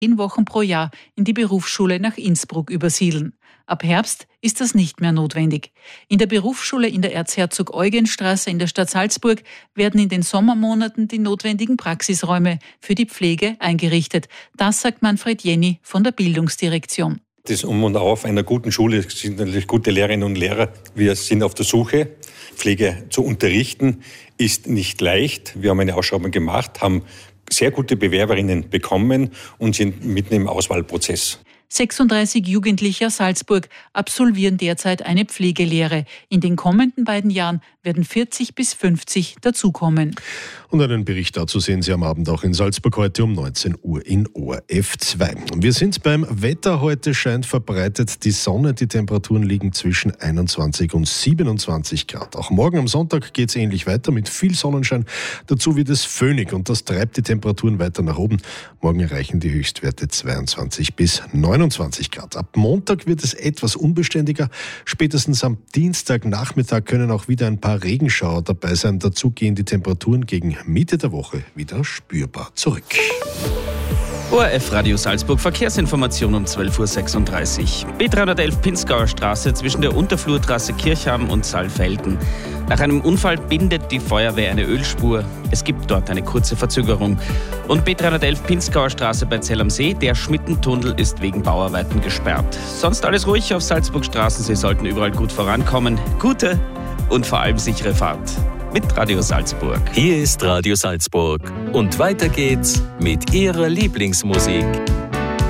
10 Wochen pro Jahr in die Berufsschule nach Innsbruck übersiedeln. Ab Herbst ist das nicht mehr notwendig. In der Berufsschule in der Erzherzog-Eugen-Straße in der Stadt Salzburg werden in den Sommermonaten die notwendigen Praxisräume für die Pflege eingerichtet. Das sagt Manfred Jenny von der Bildungsdirektion. Das Um und Auf einer guten Schule sind natürlich gute Lehrerinnen und Lehrer. Wir sind auf der Suche. Pflege zu unterrichten ist nicht leicht. Wir haben eine Ausschreibung gemacht, haben sehr gute Bewerberinnen bekommen und sind mitten im Auswahlprozess. 36 Jugendliche aus Salzburg absolvieren derzeit eine Pflegelehre. In den kommenden beiden Jahren werden 40 bis 50 dazukommen. Und einen Bericht dazu sehen Sie am Abend auch in Salzburg heute um 19 Uhr in ORF 2. Wir sind beim Wetter. Heute scheint verbreitet die Sonne. Die Temperaturen liegen zwischen 21 und 27 Grad. Auch morgen am Sonntag geht es ähnlich weiter mit viel Sonnenschein. Dazu wird es föhnig und das treibt die Temperaturen weiter nach oben. Morgen erreichen die Höchstwerte 22 bis 29 Grad. Ab Montag wird es etwas unbeständiger. Spätestens am Dienstagnachmittag können auch wieder ein paar Regenschauer dabei sein. Dazu gehen die Temperaturen gegen Mitte der Woche wieder spürbar zurück. ORF Radio Salzburg Verkehrsinformation um 12.36 Uhr. B311 Pinzgauer Straße zwischen der Unterflurtrasse Kirchhaben und Saalfelden. Nach einem Unfall bindet die Feuerwehr eine Ölspur. Es gibt dort eine kurze Verzögerung. Und B311 Pinzgauer Straße bei Zell am See, der Schmittentunnel ist wegen Bauarbeiten gesperrt. Sonst alles ruhig auf Salzburg Straßen. Sie sollten überall gut vorankommen. Gute und vor allem sichere Fahrt. Mit Radio Salzburg. Hier ist Radio Salzburg. Und weiter geht's mit Ihrer Lieblingsmusik.